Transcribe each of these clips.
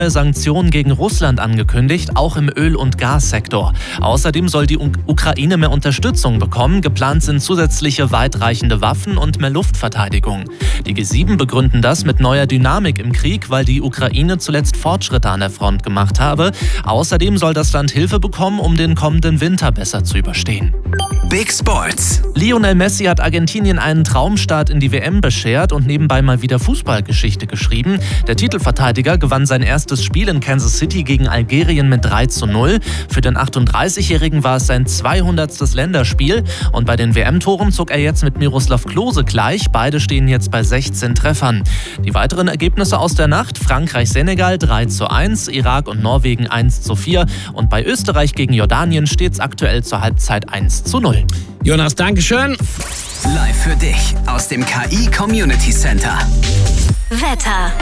Sanktionen gegen Russland angekündigt, auch im Öl- und Gassektor. Außerdem soll die Ukraine mehr Unterstützung bekommen. Geplant sind zusätzliche weitreichende Waffen und mehr Luftverteidigung. Die G7 begründen das mit neuer Dynamik im Krieg, weil die Ukraine zuletzt Fortschritte an der Front gemacht habe. Außerdem soll das Land Hilfe bekommen, um den kommenden Winter besser zu überstehen. Big Sports. Lionel Messi hat Argentinien einen Traumstart in die WM beschert und nebenbei mal wieder Fußballgeschichte geschrieben. Der Titelverteidiger gewann sein erstes Spiel in Kansas City gegen Algerien mit 3:0. Für den 38-Jährigen war es sein 200. Länderspiel und bei den WM-Toren zog er jetzt mit Miroslav Klose gleich. Beide stehen jetzt bei 16 Treffern. Die weiteren Ergebnisse aus der Nacht: Frankreich-Senegal 3:1, Irak und Norwegen 1:4 und bei Österreich gegen Jordanien steht es aktuell zur Halbzeit 1:0. Jonas, Dankeschön. Live für dich aus dem KI Community Center. Wetter.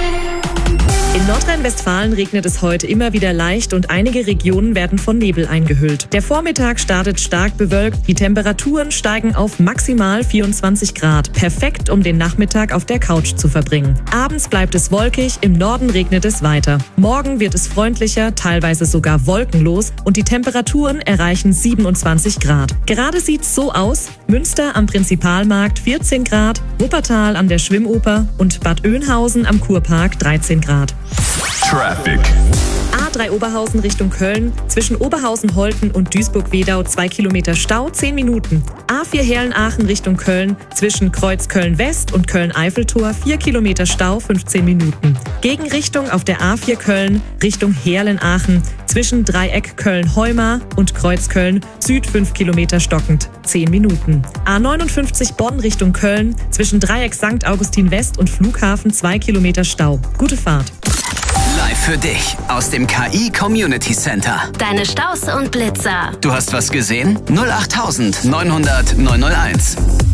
In Nordrhein-Westfalen regnet es heute immer wieder leicht und einige Regionen werden von Nebel eingehüllt. Der Vormittag startet stark bewölkt, die Temperaturen steigen auf maximal 24 Grad. Perfekt, um den Nachmittag auf der Couch zu verbringen. Abends bleibt es wolkig, im Norden regnet es weiter. Morgen wird es freundlicher, teilweise sogar wolkenlos und die Temperaturen erreichen 27 Grad. Gerade sieht's so aus: Münster am Prinzipalmarkt 14 Grad, Wuppertal an der Schwimmoper und Bad Oeynhausen am Kurpark 13 Grad. Traffic. A3 Oberhausen Richtung Köln, zwischen Oberhausen-Holten und Duisburg-Wedau 2 Kilometer Stau, 10 Minuten. A4 Herlen-Aachen Richtung Köln, zwischen Kreuz Köln-West und Köln-Eiffeltor 4 Kilometer Stau, 15 Minuten. Gegenrichtung auf der A4 Köln Richtung Herlen-Aachen, zwischen Dreieck Köln-Heumar und Kreuz Köln Süd 5 Kilometer stockend, 10 Minuten. A59 Bonn Richtung Köln, zwischen Dreieck St. Augustin West und Flughafen 2 Kilometer Stau. Gute Fahrt. Live für dich aus dem KI Community Center. Deine Staus und Blitzer. Du hast was gesehen? 08000 900 901.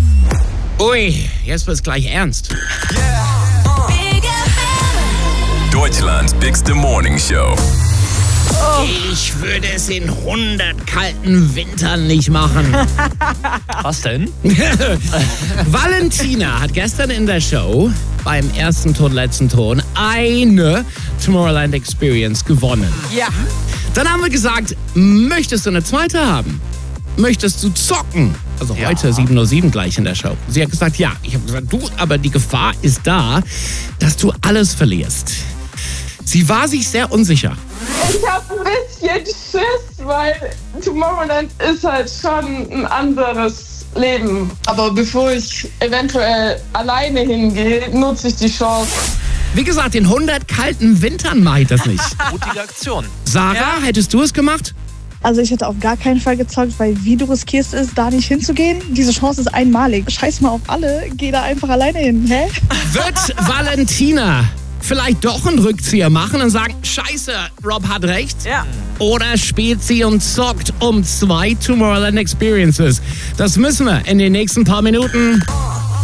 Ui, jetzt wird's gleich ernst. Deutschlands bigste Morning Show. Ich würde es in 100 kalten Wintern nicht machen. Was denn? Valentina hat gestern in der Show beim ersten Ton, letzten Ton eine Tomorrowland Experience gewonnen. Ja. Dann haben wir gesagt, möchtest du eine zweite haben? Möchtest du zocken? Also heute 7:07 gleich in der Show. Sie hat gesagt, ja. Ich habe gesagt, du, aber die Gefahr ist da, dass du alles verlierst. Sie war sich sehr unsicher. Ich habe ein bisschen Schiss, weil Tomorrowland ist halt schon ein anderes Leben. Aber bevor ich eventuell alleine hingehe, nutze ich die Chance. Wie gesagt, in 100 kalten Wintern mache ich das nicht. Mutige Aktion. Sarah, hättest du es gemacht? Also ich hätte auf gar keinen Fall gezockt, weil wie du riskierst es, da nicht hinzugehen. Diese Chance ist einmalig. Scheiß mal auf alle, geh da einfach alleine hin, hä? Wird Valentina vielleicht doch einen Rückzieher machen und sagen, scheiße, Rob hat recht? Ja. Oder spielt sie und zockt um 2 Tomorrowland Experiences? Das müssen wir in den nächsten paar Minuten